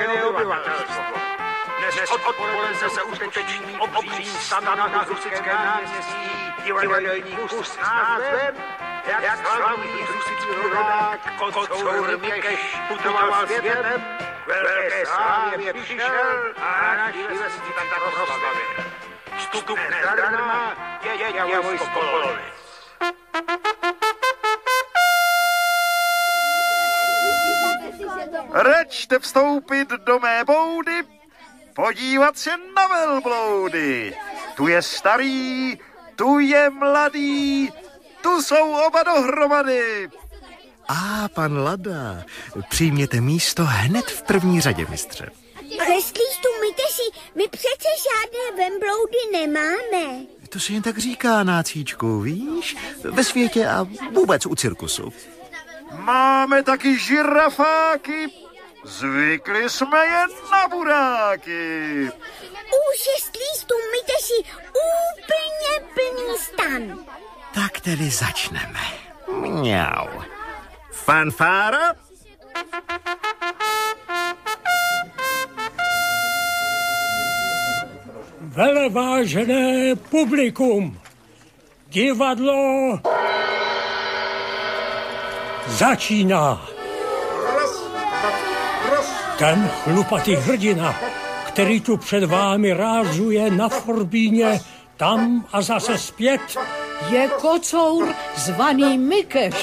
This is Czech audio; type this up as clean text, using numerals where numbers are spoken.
neobsazené obyvatelstvo. Dnes odpoledne se uskuteční obří stana na Husickém náměstí divadelní kus s názvem Jak slavný husický rodák kocour Mikeš putoval světem, k velké slávě přišel a naši vesnici tak proslavil. Vstupné zdarma, dětě vojsko Polovic. Račte vstoupit do mé boudy, podívat se na velbloudy. Tu je starý, tu je mladý, tu jsou oba dohromady. Pan Lada, přijměte místo hned v první řadě, mistře. Kreslíš tu mytesi, my přece žádné vembloudy nemáme. To se jen tak říká, nácíčku, víš? Ve světě a vůbec u cirkusu. Máme taky žirafáky, zvykli jsme je na buráky. Už je slíz tu mytesi úplně plný stan. Tak tedy začneme. Mňau. Fanfára? Velevážené publikum, divadlo začíná. Ten chlupatý hrdina, který tu před vámi rázuje na forbíně tam a zase zpět, je kocour zvaný Mikeš.